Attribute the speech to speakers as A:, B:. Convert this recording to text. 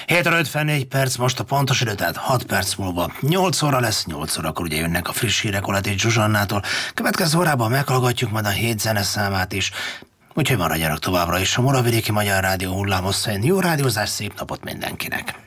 A: 7:54 most a pontos idő, tehát 6 perc múlva 8 óra lesz, 8 órakor ugye jönnek a friss hírek Olatics Zsuzsannától. Következő órában meghallgatjuk majd a 7 zeneszámát is. Úgyhogy maradjanak továbbra is a Muravidéki Magyar Rádió hullámhosszán. Jó rádiózás, szép napot mindenkinek!